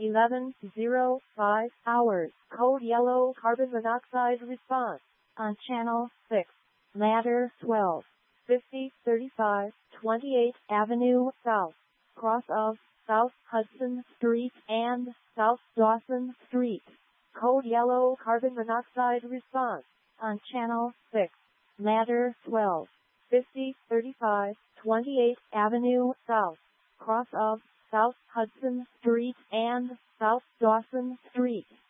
11:05 hours. Code yellow carbon monoxide response on channel 6. Ladder 12. 5035 28th Avenue South. Cross of South Hudson Street and South Dawson Street. Code yellow carbon monoxide response on channel 6. Ladder 12. 5035 28th Avenue South. Cross of South Hudson Street and South Dawson Street.